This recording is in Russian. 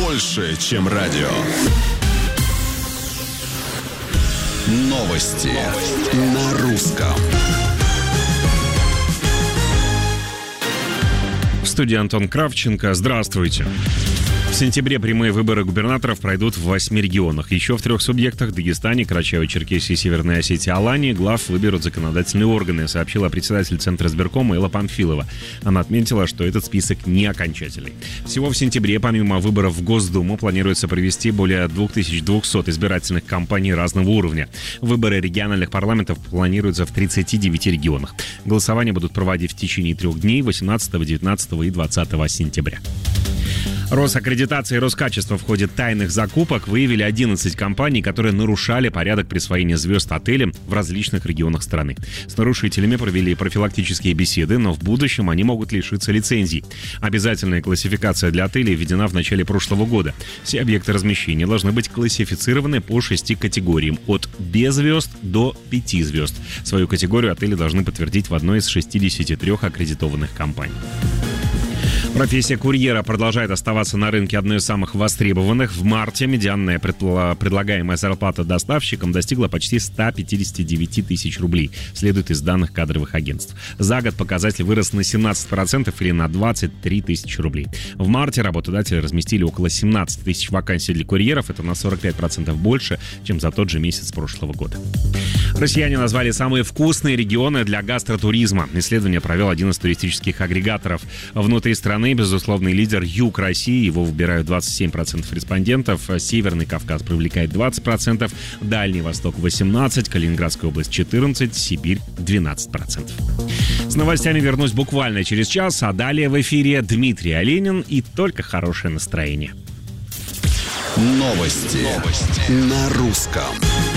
больше, чем радио. Новости на русском. В студии Антон Кравченко. Здравствуйте. В сентябре прямые выборы губернаторов пройдут в 8 регионах. Еще в 3 субъектах — Дагестане, Карачаево-Черкесии, Северной Осетии, Алании — глав выберут законодательные органы, сообщила председатель Центра избиркома Элла Памфилова. Она отметила, что этот список не окончательный. Всего в сентябре, помимо выборов в Госдуму, планируется провести более 2200 избирательных кампаний разного уровня. Выборы региональных парламентов планируются в 39 регионах. Голосование будут проводить в течение 3 дней — 18, 19 и 20 сентября. Росаккредитация и Роскачество в ходе тайных закупок выявили 11 компаний, которые нарушали порядок присвоения звезд отелям в различных регионах страны. С нарушителями провели профилактические беседы, но в будущем они могут лишиться лицензий. Обязательная классификация для отелей введена в начале прошлого года. Все объекты размещения должны быть классифицированы по 6 категориям – от без звезд до 5 звезд. Свою категорию отели должны подтвердить в одной из 63 аккредитованных компаний. Профессия курьера продолжает оставаться на рынке одной из самых востребованных. В марте медианная предлагаемая зарплата доставщикам достигла почти 159 тысяч рублей, следует из данных кадровых агентств. За год показатель вырос на 17% или на 23 тысячи рублей. В марте работодатели разместили около 17 тысяч вакансий для курьеров. Это на 45% больше, чем за тот же месяц прошлого года. Россияне назвали самые вкусные регионы для гастротуризма. Исследование провел один из туристических агрегаторов. Внутри страны безусловный лидер Юг России. Его выбирают 27% респондентов. Северный Кавказ привлекает 20%, Дальний Восток 18%, Калининградская область 14%, Сибирь 12%. С новостями вернусь буквально через час, а далее в эфире Дмитрий Оленин и только хорошее настроение. Новости на русском.